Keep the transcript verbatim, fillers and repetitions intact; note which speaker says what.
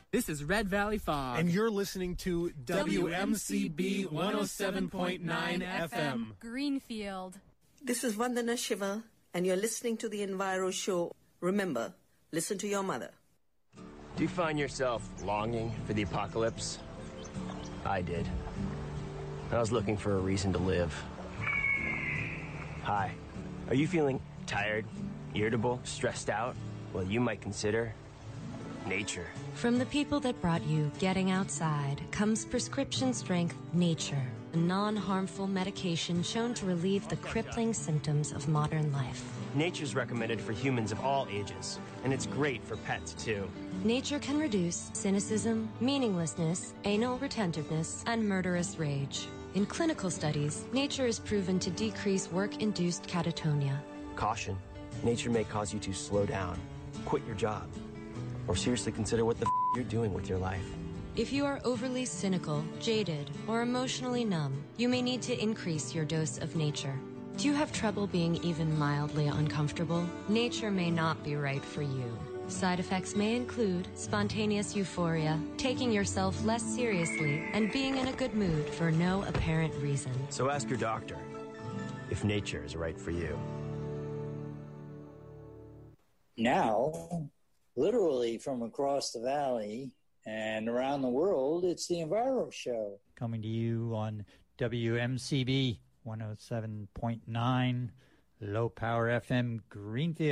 Speaker 1: This is Red Valley Fog.
Speaker 2: And you're listening to W M C B one oh seven point nine F M.
Speaker 3: Greenfield.
Speaker 4: This is Vandana Shiva, and you're listening to the Enviro Show. Remember, listen to your mother.
Speaker 5: Do you find yourself longing for the apocalypse? I did. I was looking for a reason to live. Hi. Are you feeling tired, irritable, stressed out? Well, you might consider nature.
Speaker 6: From the people that brought you Getting Outside comes prescription strength Nature, a non-harmful medication shown to relieve the crippling symptoms of modern life.
Speaker 5: Nature's recommended for humans of all ages, and it's great for pets too.
Speaker 6: Nature can reduce cynicism, meaninglessness, anal retentiveness, and murderous rage. In clinical studies, Nature is proven to decrease work-induced catatonia.
Speaker 5: Caution. Nature may cause you to slow down, quit your job, or seriously consider what the f*** you're doing with your life.
Speaker 6: If you are overly cynical, jaded, or emotionally numb, you may need to increase your dose of Nature. Do you have trouble being even mildly uncomfortable? Nature may not be right for you. Side effects may include spontaneous euphoria, taking yourself less seriously, and being in a good mood for no apparent reason.
Speaker 5: So ask your doctor if nature is right for you.
Speaker 7: Now, literally from across the valley and around the world, it's the Enviro Show.
Speaker 8: Coming to you on W M C B one oh seven point nine, Low Power F M, Greenfield.